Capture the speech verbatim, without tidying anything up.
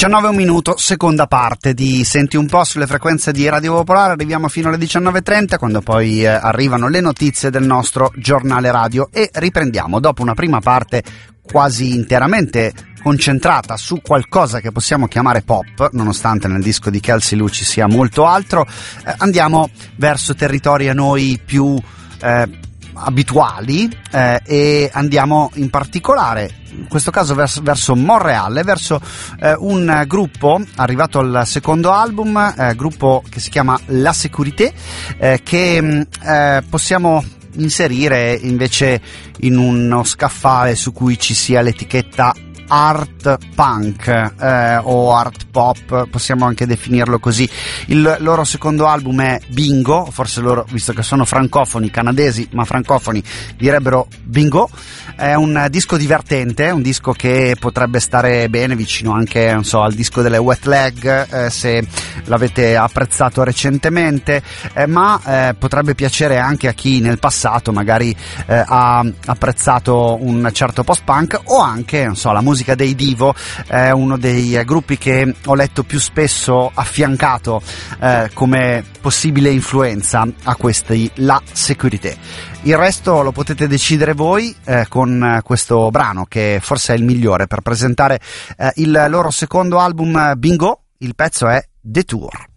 diciannove un minuto, seconda parte di Senti un po' sulle frequenze di Radio Popolare. Arriviamo fino alle diciannove e trenta, quando poi eh, arrivano le notizie del nostro giornale radio, e riprendiamo dopo una prima parte quasi interamente concentrata su qualcosa che possiamo chiamare pop, nonostante nel disco di Kelsey Lu ci sia molto altro. Eh, andiamo verso territori a noi più eh, abituali eh, e andiamo in particolare in questo caso verso, verso Montreal, verso eh, un gruppo arrivato al secondo album, eh, gruppo che si chiama La Sécurité, eh, che eh, possiamo inserire invece in uno scaffale su cui ci sia l'etichetta art punk eh, o art pop, possiamo anche definirlo così. Il loro secondo album è Bingo, forse loro, visto che sono francofoni, canadesi ma francofoni, direbbero Bingo. È un disco divertente, un disco che potrebbe stare bene vicino anche, non so, al disco delle Wet Leg, eh, se l'avete apprezzato recentemente, eh, ma eh, potrebbe piacere anche a chi nel passato magari eh, ha apprezzato un certo post-punk, o anche, non so, la musica dei Divo, è uno dei eh, gruppi che ho letto più spesso affiancato eh, come possibile influenza a questi La Sécurité. Il resto lo potete decidere voi eh, con questo brano, che forse è il migliore per presentare eh, il loro secondo album Bingo. Il pezzo è Detour.